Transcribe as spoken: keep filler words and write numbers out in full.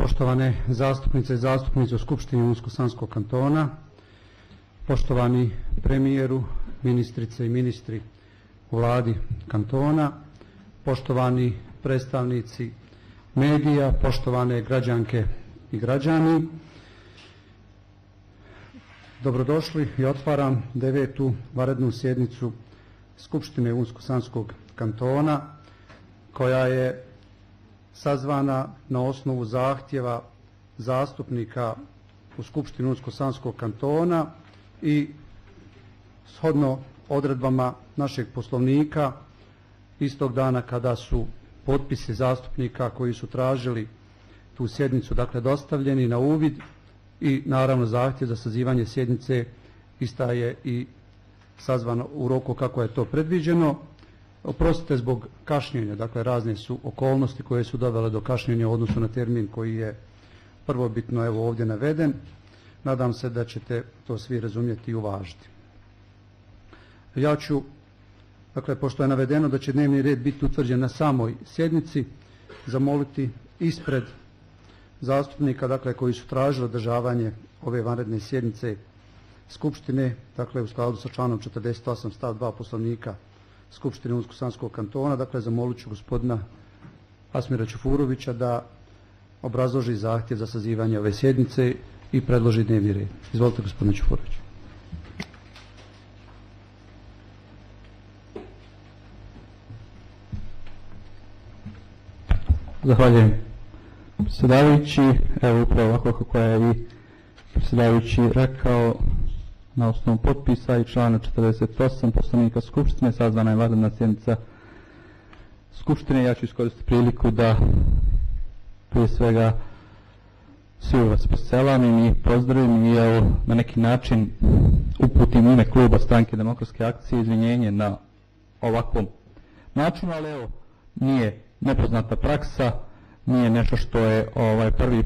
Poštovane zastupnice i zastupnici u Skupštini Unsko-Sanskog kantona, poštovani premijeru, ministrice i ministri u vladi kantona, poštovani predstavnici medija, poštovane građanke i građani, dobrodošli i otvaram devetu vanrednu sjednicu Skupštine Unsko-Sanskog kantona, koja je sazvana na osnovu zahtjeva zastupnika u Skupštini Unsko-Sanskog kantona i shodno odredbama našeg poslovnika istog dana kada su potpisi zastupnika koji su tražili tu sjednicu, dakle, dostavljeni na uvid, i naravno zahtjev za sazivanje sjednice ista je i sazvano u roku kako je to predviđeno. Oprostite zbog kašnjenja, dakle razne su okolnosti koje su dovele do kašnjenja u odnosu na termin koji je prvobitno evo ovdje naveden. Nadam se da ćete to svi razumjeti i uvažiti. Ja ću, dakle, pošto je navedeno da će dnevni red biti utvrđen na samoj sjednici, zamoliti ispred zastupnika, dakle, koji su tražili održavanje ove vanredne sjednice Skupštine, dakle u skladu sa članom četrdeset osam stav dva Poslovnika Skupštine Unsko-Sanskog kantona, dakle zamolit ću gospodina Asmira Čufurovića da obrazloži zahtjev za sazivanje ove sjednice i predloži dnevni red. Izvolite, gospodine Čufurović. Zahvaljujem predsjedavajući. Evo upravo ovako kako je i predsjedavajući rekao, na osnovu potpisa i člana četrdeset osam Poslovnika Skupštine sazvana je vanredna sjednica Skupštine. Ja ću iskoristiti priliku da prije svega svi vas poselamim i pozdravim i evo na neki način uputim ime kluba Stranke demokratske akcije izvinjenje na ovakvom načinu, ali evo nije nepoznata praksa, nije nešto što je ovaj prvi